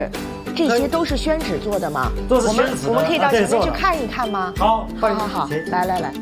这些都是宣纸做的吗？ 都是宣纸的。 我们可以到前面去看一看吗？ 好， 好，来。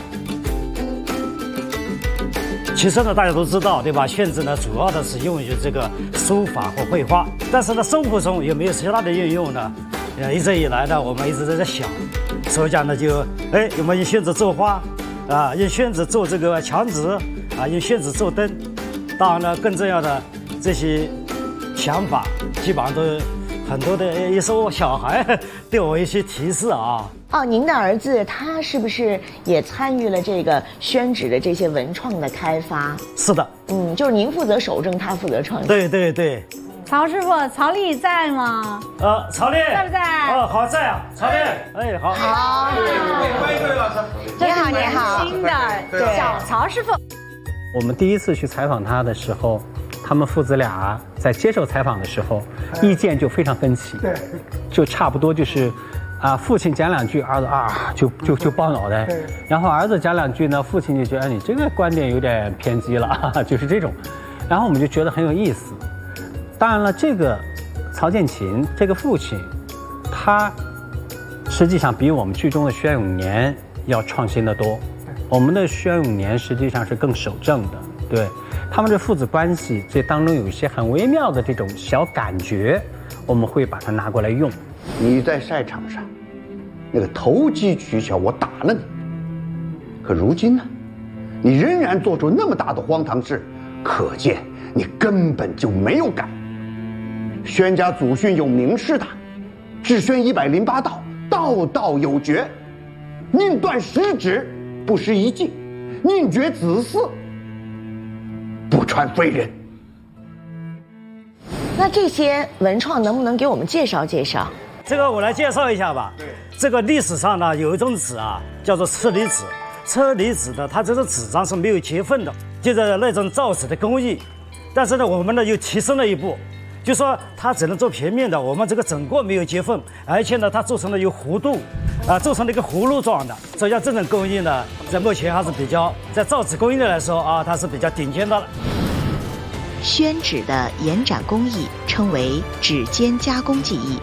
其实呢，大家都知道，对吧？宣纸呢，主要的是用于这个书法和绘画，但是呢，生活中有没有其他的应用呢？一直以来呢，我们一直在想，所以讲呢，就有没有用宣纸做花，啊，用宣纸做这个墙纸，啊，用宣纸做灯。当然呢，更重要的这些想法，基本上都很多的，也是我小孩对我一些提示啊。 哦，您的儿子他是不是也参与了这个宣纸的这些文创的开发？ 是的， 就是您负责守正，他负责创新。 对。 曹师傅，曹丽在吗？ 曹丽在不在？ 好在啊，曹丽，好。 好， 欢迎各位老师。 你好， 新的小曹师傅。 我们第一次去采访他的时候，他们父子俩在接受采访的时候，意见就非常分歧，就差不多就是。父亲讲两句，儿子就爆脑袋，然后儿子讲两句呢，父亲就觉得你这个观点有点偏激了，就是这种，然后我们就觉得很有意思。当然了，这个曹建勤这个父亲，他实际上比我们剧中的宣永年要创新得多。我们的宣永年实际上是更守正的，对他们这父子关系这当中有一些很微妙的这种小感觉，我们会把它拿过来用。 你在赛场上那个投机取巧，我打了你。可如今呢，你仍然做出那么大的荒唐事，可见你根本就没有改。宣家祖训有明示的，治宣108道，道道有诀。宁断十指，不失一计；宁绝子嗣，不传非人。 那这些文创能不能给我们介绍介绍？ 这个我来介绍一下吧。这个历史上呢，有一种纸啊，叫做车厘子。车厘子呢，它这个纸张是没有结缝的，就是那种造纸的工艺。但是呢，我们呢又提升了一步，就说它只能做平面的，我们这个整个没有结缝，而且呢，它做成了有弧度，做成了一个葫芦状的。所以像这种工艺呢，在目前还是比较，在造纸工艺来说啊，它是比较顶尖的了。 宣纸的延展工艺称为指尖加工技艺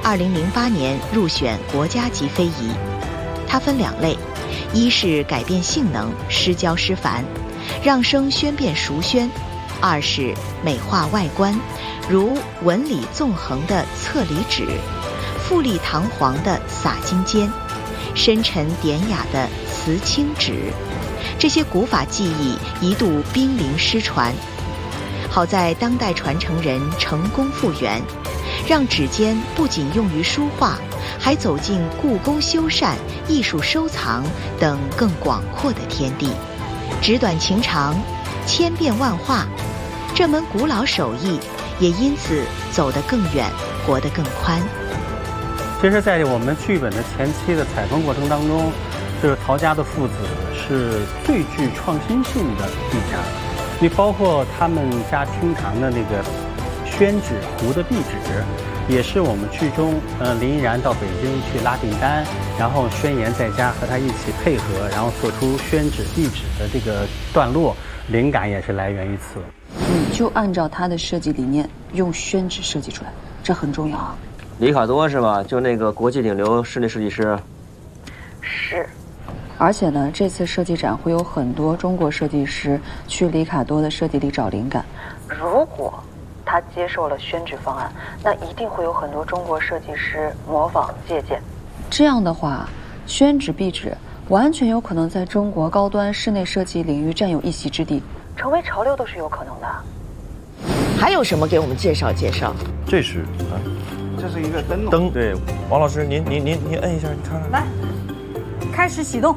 ，2008年入选国家级非遗。它分两类，一是改变性能，施胶施繁，让生宣变熟宣；二是美化外观，如纹理纵横的侧理纸，富丽堂皇的洒金尖，深沉典雅的瓷青纸。这些古法技艺一度濒临失传。好在当代传承人成功复原，让指尖不仅用于书画，还走进故宫修缮、艺术收藏等更广阔的天地。纸短情长，千变万化，这门古老手艺也因此走得更远，活得更宽。 其实在我们剧本的前期的采风过程当中，就是曹家的父子是最具创新性的一家。你包括他们家厅堂的那个宣纸糊的壁纸，也是我们剧中林依然到北京去拉订单，然后宣言在家和他一起配合，然后做出宣纸壁纸的这个段落，灵感也是来源于此。 就按照他的设计理念用宣纸设计出来，这很重要啊。 里卡多是吧？就那个国际顶流室内设计师。 是。而且呢，这次设计展会有很多中国设计师去里卡多的设计里找灵感。如果他接受了宣纸方案，那一定会有很多中国设计师模仿借鉴。这样的话，宣纸壁纸完全有可能在中国高端室内设计领域占有一席之地，成为潮流都是有可能的。 还有什么给我们介绍介绍？ 这是这是一个灯。对，王老师，您摁一下，你看看。 来。开始启动，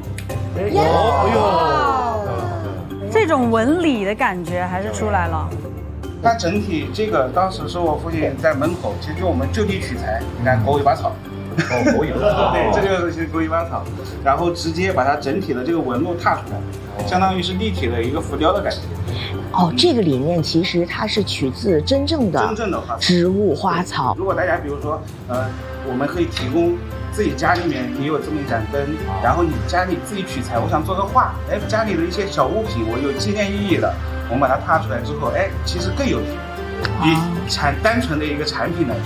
这种纹理的感觉还是出来了。 它整体这个当时是我父亲在门口，其实就我们就地取材，你看狗尾巴草，狗尾巴草，对，这就是狗尾巴草，然后直接把它整体的这个纹路踏出来，相当于是立体的一个浮雕的感觉。 这个理念其实它是取自真正的植物花草。 如果大家比如说，我们可以提供。自己家里面也有这么一盏灯，然后你家里自己取材，我想做个画，家里的一些小物品我有纪念意义的，我们把它踏出来之后，其实更有比单纯的一个产品来说的话，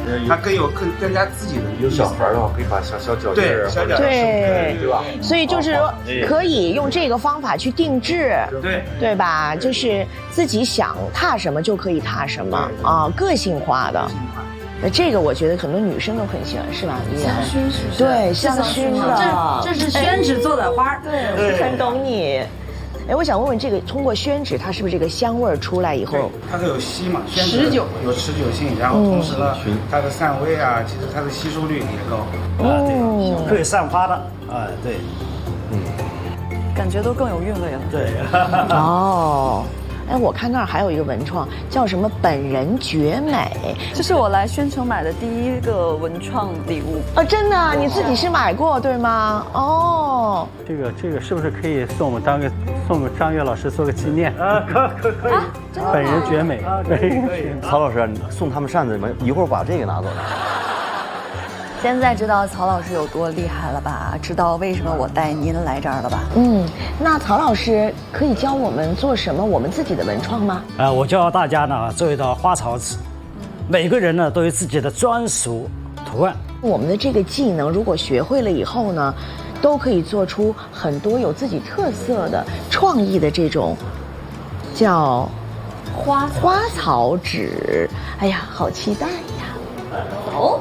它更加自己的。 有小孩的话，可以把小脚印儿， 对吧？ 所以就是说，可以用这个方法去定制，对吧？就是自己想踏什么就可以踏什么啊，个性化的。那这个我觉得很多女生都很喜欢，是吧？ 香薰是不是？ 对，香薰的， 这是宣纸做的花， 对，很懂你。哎，我想问问，这个通过宣纸，它是不是这个香味儿出来以后， 它是有吸嘛？持久，有持久性，然后同时呢，它的散味啊，其实它的吸收率也高。 对，可以散发的，哎，对， 感觉都更有韵味了。 对， 哦。哎，我看那儿还有一个文创，叫什么“本人绝美”， 这是我来宣城买的第一个文创礼物啊！真的，你自己是买过对吗？哦， 这个是不是可以送我们送给张悦老师做个纪念？可以，本人绝美，可以。 曹老师，送他们扇子，一会儿把这个拿走。 现在知道曹老师有多厉害了吧？知道为什么我带您来这儿了吧？ 那曹老师可以教我们做什么我们自己的文创吗？ 我教大家呢做一道花草纸，每个人呢都有自己的专属图案。 我们的这个技能如果学会了以后呢，都可以做出很多有自己特色的创意的这种叫花草纸。哎呀，好期待呀！走。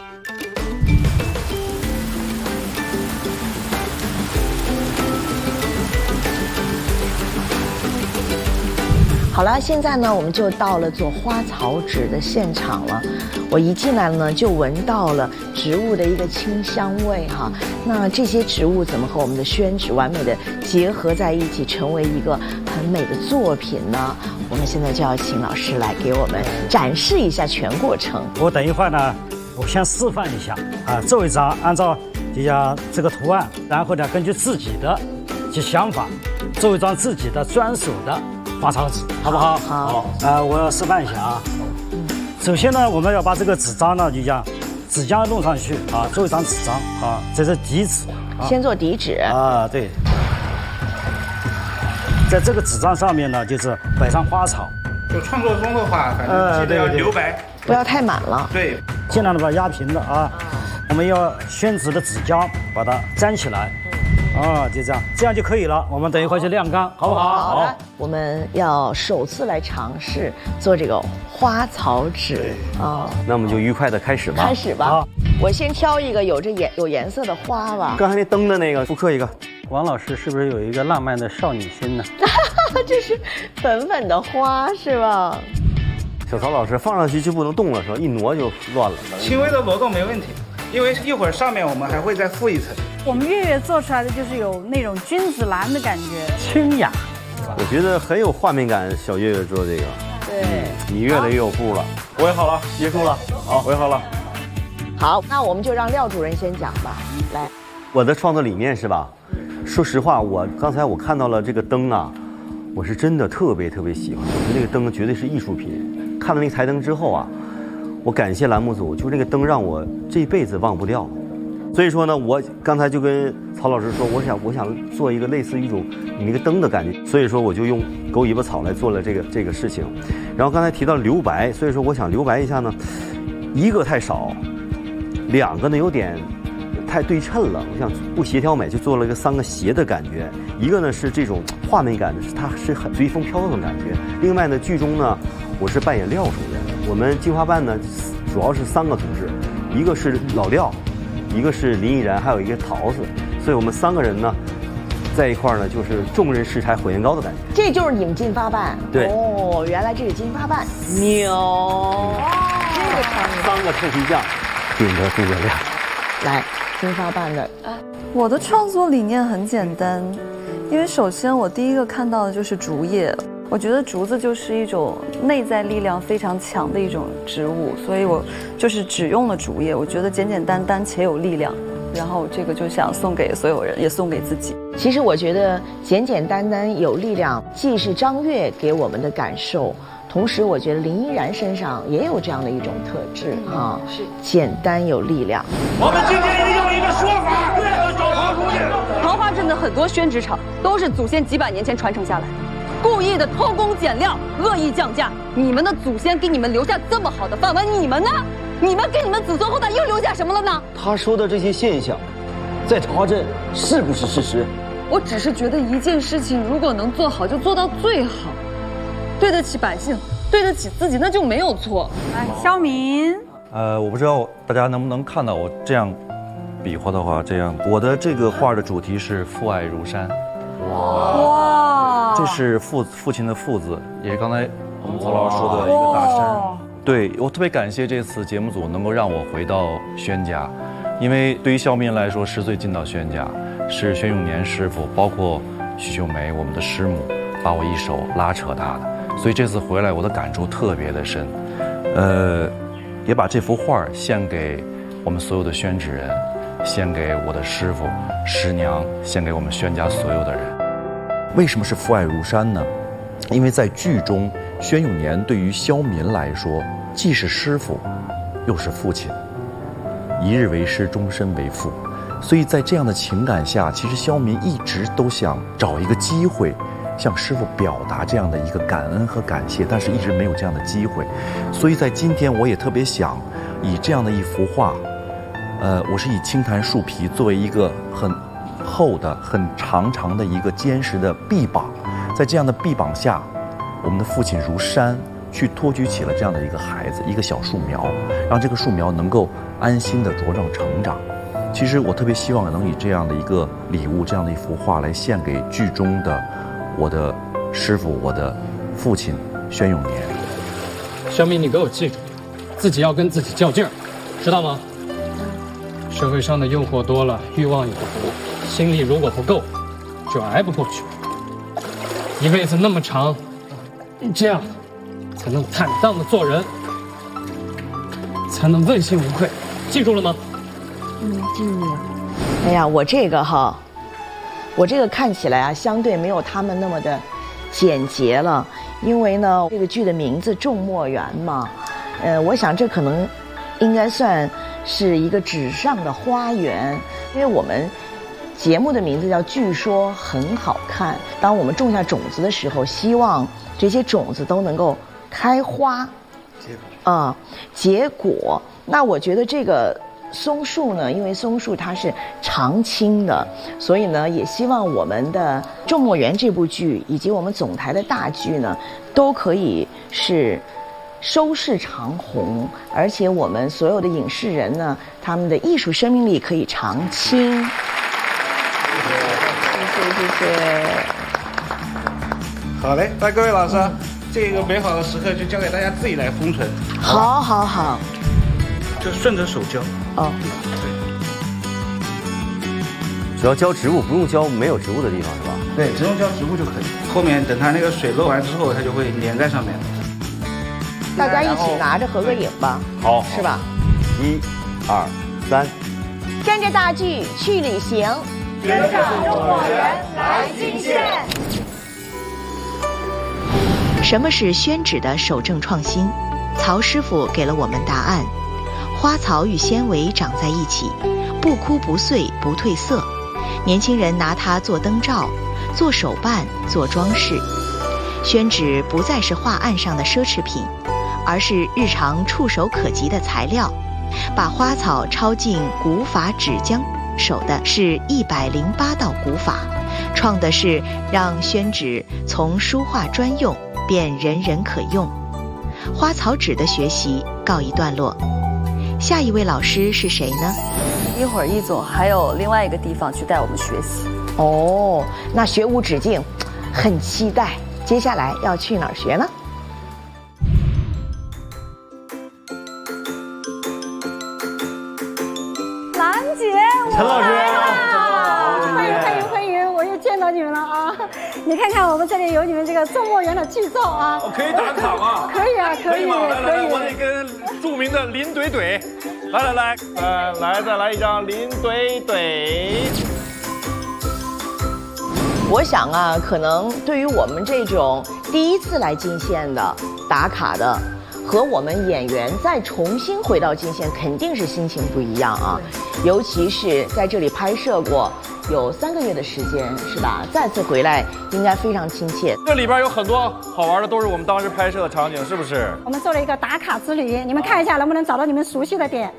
好了，现在呢，我们就到了做花草纸的现场了。我一进来呢，就闻到了植物的一个清香味哈。那这些植物怎么和我们的宣纸完美的结合在一起，成为一个很美的作品呢？我们现在就要请老师来给我们展示一下全过程。 我等一会儿呢，我先示范一下啊，做一张按照这个图案，然后呢，根据自己的想法，做一张自己的专属的花草纸，好不好？ 好。 我要示范一下啊。首先呢，我们要把这个纸张呢，就像纸浆弄上去啊，做一张纸张啊，这是底纸。 先做底纸啊，对。在这个纸张上面呢，就是摆上花草。 就创作中的话，反正记得要留白， 不要太满了。 对， 尽量的把它压平的啊。我们要宣纸的纸浆把它粘起来。就这样就可以了。我们等一会儿去晾干，好不好？ 好，我们要首次来尝试做这个花草纸啊。 那我们就愉快的开始吧。 开始吧。我先挑一个有颜色的花吧。 刚才那灯的那个复刻一个。 王老师是不是有一个浪漫的少女心呢？ 这是粉粉的花是吧？ 小曹老师放上去就不能动了是吧？一挪就乱了。 轻微的挪动没问题，因为一会儿上面我们还会再附一层。 我们月月做出来的就是有那种君子兰的感觉， 清雅。 我觉得很有画面感。小月月做这个， 对， 你越来越有步了。 我也好了，结束了。好，我也好了。 好，那我们就让廖主任先讲吧。来， 我的创作理念是吧？说实话，刚才我看到了这个灯啊，我是真的特别喜欢。我觉得那个灯绝对是艺术品。看了那个台灯之后啊，我感谢栏目组，就那个灯让我这辈子忘不掉。所以说呢，我刚才就跟曹老师说，我想做一个类似于一种你那个灯的感觉，所以说我就用狗尾巴草来做了这个事情。然后刚才提到留白，所以说我想留白一下呢，一个太少，两个呢有点太对称了，我想不协调美，就做了个3个斜的感觉。一个呢是这种画面感的，它是很随风飘动的感觉。另外呢，剧中呢我是扮演廖主任，我们金花办呢主要是3个同志，一个是老廖，一个是林依然，还有一个桃子，所以我们3个人呢，在一块儿呢，就是众人拾柴火焰高的感觉。 这就是你们金发办。 对。 哦，原来这是金发办。牛。这个 3个臭皮匠，顶着诸葛亮。 来，金发办的。 我的创作理念很简单，因为首先我第一个看到的就是竹叶。我觉得竹子就是一种内在力量非常强的一种植物，所以我就是只用了竹叶。我觉得简简单单且有力量，然后这个就想送给所有人，也送给自己。 其实我觉得简简单单有力量，既是张悦给我们的感受，同时我觉得林依然身上也有这样的一种特质啊，是简单有力量。 我们今天一定要有一个说法，找黄书记。 桃花镇的很多宣纸厂都是祖先几百年前传承下来的。故意的偷工减料，恶意降价。你们的祖先给你们留下这么好的饭碗，你们呢？ 你们给你们子孙后代又留下什么了呢？ 他说的这些现象，在陶镇是不是事实？ 我只是觉得一件事情如果能做好，就做到最好，对得起百姓，对得起自己，那就没有错。 来，肖明。 我不知道大家能不能看到我这样比划的话，这样我的这个画的主题是父爱如山。哇！这是父亲的父字，也是刚才我们曹老师说的一个大山。对，我特别感谢这次节目组能够让我回到宣家，因为对于肖明来说，10岁进到宣家，是宣永年师傅，包括许秀梅我们的师母，把我一手拉扯大的，所以这次回来我的感触特别的深。也把这幅画献给我们所有的宣纸人，献给我的师傅师娘，献给我们宣家所有的人。为什么是父爱如山呢？因为在剧中，宣永年对于肖民来说，既是师傅，又是父亲。一日为师，终身为父。所以在这样的情感下，其实肖民一直都想找一个机会向师傅表达这样的一个感恩和感谢，但是一直没有这样的机会。所以在今天，我也特别想以这样的一幅画，我是以青檀树皮作为一个很厚的、很长的一个坚实的臂膀，在这样的臂膀下，我们的父亲如山去托举起了这样的一个孩子，一个小树苗，让这个树苗能够安心的茁壮成长。其实我特别希望能以这样的一个礼物，这样的一幅画来献给剧中的我的师傅，我的父亲宣永年。 肖明，你给我记住，自己要跟自己较劲儿，知道吗？社会上的诱惑多了，欲望也多，心力如果不够，就挨不过去。一辈子那么长，这样才能坦荡的做人，才能问心无愧。记住了吗？ 记住了。哎呀，我这个看起来啊，相对没有他们那么的简洁了，因为呢，这个剧的名字《种墨园》嘛，我想这可能应该算是一个纸上的花园，因为我们节目的名字叫《据说很好看》。当我们种下种子的时候，希望这些种子都能够开花，结果。那我觉得这个松树呢，因为松树它是常青的，所以呢，也希望我们的《种墨园》这部剧以及我们总台的大剧呢，都可以是收视长红，而且我们所有的影视人呢，他们的艺术生命力可以长青。谢谢。 好嘞，那各位老师，这个美好的时刻就交给大家自己来封存。 好。 就顺着手浇。 只要浇植物，不用浇没有植物的地方，是吧？ 对，只用浇植物就可以。后面等它那个水漏完之后，它就会粘在上面。 大家一起拿着合个影吧。 好， 是吧 ？1、2、3， 跟着大剧去旅行， 跟着种墨园来进县。 什么是宣纸的守正创新？曹师傅给了我们答案。花草与纤维长在一起，不枯不碎不褪色，年轻人拿它做灯罩，做手办，做装饰。宣纸不再是画案上的奢侈品，而是日常触手可及的材料。把花草抄进古法纸浆，守的是108道古法，创的是让宣纸从书画专用变人人可用。花草纸的学习告一段落。下一位老师是谁呢？ 一会儿易总还有另外一个地方去带我们学习。 哦，那学无止境，很期待。接下来要去哪儿学呢？ 兰姐， 陈老师， 欢迎，我又见到你们了啊！你看看我们这里有你们这个种墨园的剧照啊， 可以打卡吗？ 可以啊，可以吗？ 来，我得跟著名的林怼怼，来，再来一张林怼怼。 我想啊，可能对于我们这种第一次来金县的打卡的，和我们演员再重新回到金县，肯定是心情不一样啊。尤其是在这里拍摄过有3个月的时间，是吧？再次回来应该非常亲切。 这里边有很多好玩的，都是我们当时拍摄的场景，是不是？ 我们做了一个打卡之旅，你们看一下能不能找到你们熟悉的点。